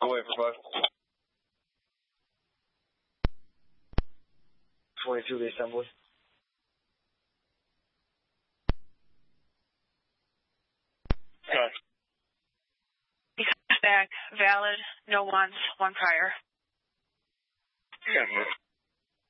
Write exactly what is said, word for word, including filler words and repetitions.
I'll wait for five. twenty-two, the assembly. Got Back, valid, no ones, one prior. Yeah,